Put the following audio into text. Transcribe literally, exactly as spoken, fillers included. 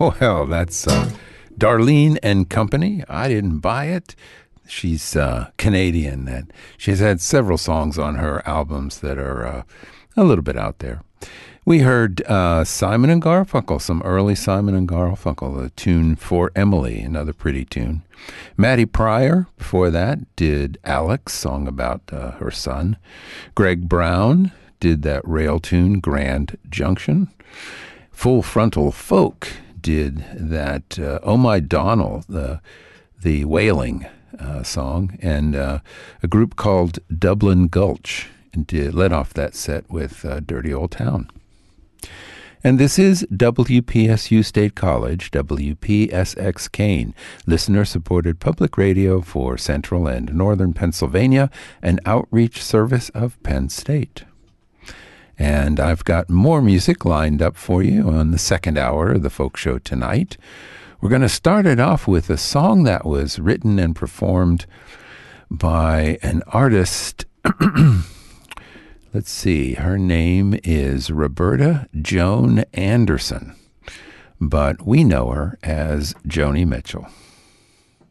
Well, that's uh, Darlene and Company. I didn't buy it. She's uh, Canadian, and she's had several songs on her albums that are uh, a little bit out there. We heard uh, Simon and Garfunkel, some early Simon and Garfunkel, the tune For Emily, another pretty tune. Maddie Pryor, before that, did Alex, song about uh, her son. Greg Brown did that rail tune, Grand Junction. Full Frontal Folk did that uh, Oh My Donald, the, the wailing uh, song, and uh, a group called Dublin Gulch did, led off that set with uh, Dirty Old Town. And this is W P S U State College, W P S X Kane, listener-supported public radio for Central and Northern Pennsylvania, an outreach service of Penn State. And I've got more music lined up for you on the second hour of the Folk Show tonight. We're going to start it off with a song that was written and performed by an artist. Let's see, her name is Roberta Joan Anderson, but we know her as Joni Mitchell.